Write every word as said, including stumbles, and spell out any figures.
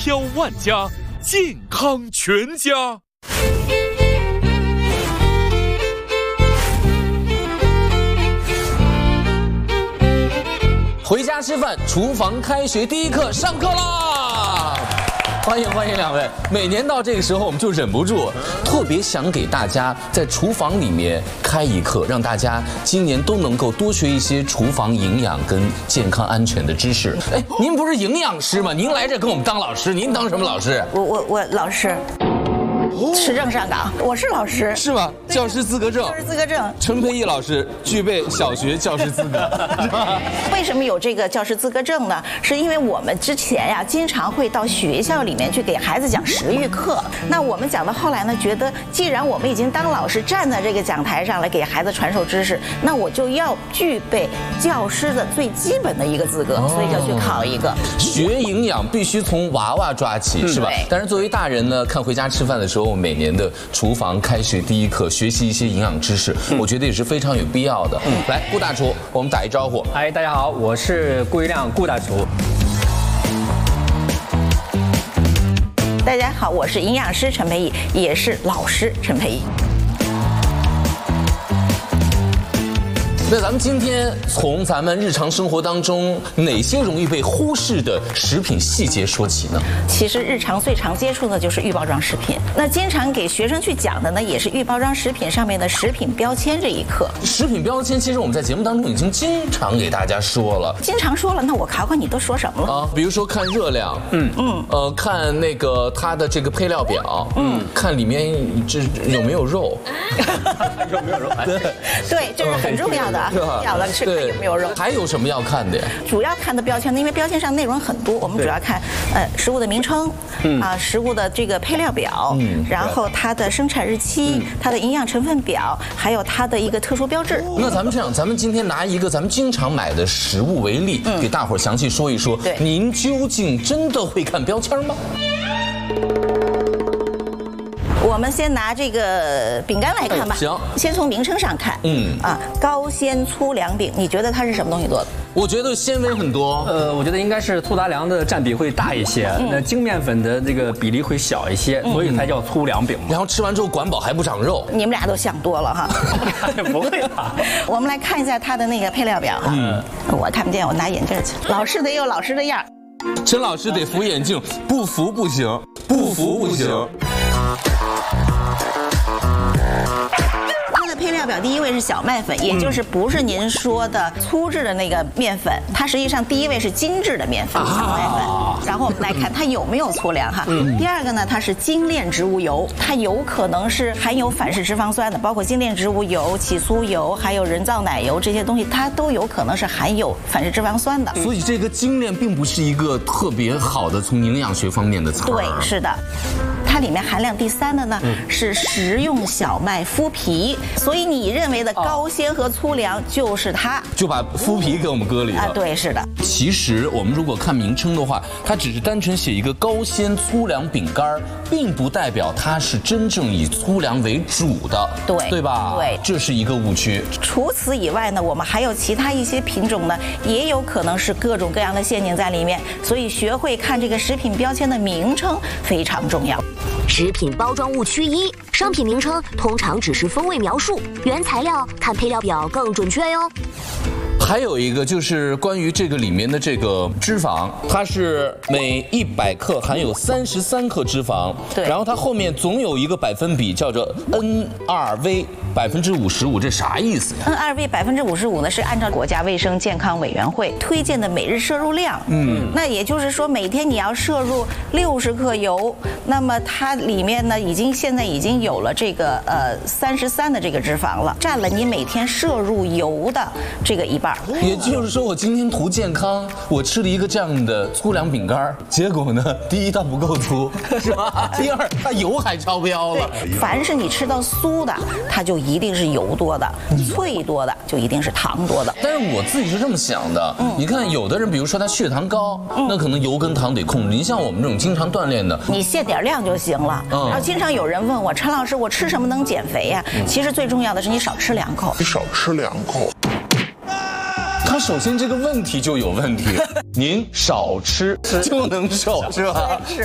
挑万家，健康全家。 回家吃饭，厨房开学第一课上课啦！欢迎欢迎两位。每年到这个时候，我们就忍不住，特别想给大家在厨房里面开一课，让大家今年都能够多学一些厨房营养跟健康安全的知识。哎，您不是营养师吗？您来这跟我们当老师，您当什么老师？ 我我我老师。持证上岗，我是老师， 是吗？教师资格证， 教师资格证。 陈培义老师具备小学教师资格，是吧？ 为什么有这个教师资格证呢？是因为我们之前呀，经常会到学校里面去给孩子讲食育课。那我们讲到后来呢，觉得既然我们已经当老师，站在这个讲台上来给孩子传授知识，那我就要具备教师的最基本的一个资格，所以就去考一个。 学营养必须从娃娃抓起，是吧？但是作为大人呢，看回家吃饭的时候。每年的厨房开学第一课，学习一些营养知识，我觉得也是非常有必要的。嗯，来，顾大厨，我们打一招呼。 嗨，大家好，我是顾一亮，顾大厨。 大家好，我是营养师陈培义，也是老师陈培义。 那咱们今天从咱们日常生活当中哪些容易被忽视的食品细节说起呢？ 其实日常最常接触的就是预包装食品。那经常给学生去讲的呢，也是预包装食品上面的食品标签这一课。 食品标签，其实我们在节目当中已经经常给大家说了， 经常说了。那我考考你都说什么了啊？比如说看热量，嗯嗯，呃，看那个它的这个配料表，嗯，看里面这有没有肉， 有没有肉？ 对对，这是很重要的。要的是看有没有肉。 还有什么要看的呀？ 主要看的标签呢，因为标签上内容很多，我们主要看呃食物的名称，嗯啊食物的这个配料表，嗯，然后它的生产日期，它的营养成分表，还有它的一个特殊标志。 那咱们这样，咱们今天拿一个咱们经常买的食物为例，嗯、给大伙儿详细说一说。 对， 您究竟真的会看标签吗？ 我们先拿这个饼干来看吧。 行， 先从名称上看。嗯啊，高纤粗粮饼，你觉得它是什么东西做的？ 我觉得纤维很多。 呃，我觉得应该是粗杂粮的占比会大一些，嗯、那精面粉的这个比例会小一些，嗯、所以才叫粗粮饼嘛。 然后吃完之后管饱还不长肉。 你们俩都想多了哈。 不会吧？ 我们来看一下它的那个配料表哈。嗯，我看不见，我拿眼镜去。老师得有老师的样。 陈老师得扶眼镜，不扶不行，不扶不行。 配料表第一位是小麦粉，也就是不是您说的粗制的那个面粉，它实际上第一位是精制的面粉，小麦粉。然后我们来看它有没有粗粮哈。第二个呢，它是精炼植物油，它有可能是含有反式脂肪酸的，包括精炼植物油、起酥油，还有人造奶油这些东西，它都有可能是含有反式脂肪酸的。 所以这个精炼并不是一个特别好的从营养学方面的词。 对，是的。它里面含量第三的呢、嗯、是食用小麦麸皮，所以你认为的高纤和粗粮就是它， 就把麸皮给我们搁里了啊。 对，是的。 其实我们如果看名称的话，它只是单纯写一个高纤粗粮饼干，并不代表它是真正以粗粮为主的， 对对吧？ 对， 这是一个误区。 除此以外呢，我们还有其他一些品种呢，也有可能是各种各样的陷阱在里面，所以学会看这个食品标签的名称非常重要。 食品包装误区一：商品名称通常只是风味描述，原材料看配料表更准确哟。 还有一个就是关于这个里面的这个脂肪，它是每一百克含有三十三克脂肪， 对， 然后它后面总有一个百分比叫做 N 二 V 百分之五十五，这啥意思呀 ？N 二 V 百分之五十五呢是按照国家卫生健康委员会推荐的每日摄入量，嗯，那也就是说每天你要摄入六十克油，那么它里面呢已经现在已经有了这个呃三十三的这个脂肪了，占了你每天摄入油的这个一半。 也就是说，我今天图健康，我吃了一个这样的粗粮饼干，结果呢，第一它不够粗，是吧？第二它油还超标了。 凡是你吃到酥的，它就一定是油多的；脆多的就一定是糖多的。 但是我自己是这么想的，嗯、你看有的人，比如说他血糖高，嗯、那可能油跟糖得控制。你像我们这种经常锻炼的， 你限点量就行了。嗯、然后经常有人问我，陈老师，我吃什么能减肥呀？嗯、其实最重要的是你少吃两口。 你少吃两口。 他首先这个问题就有问题，您少吃就能瘦是吧？ 是。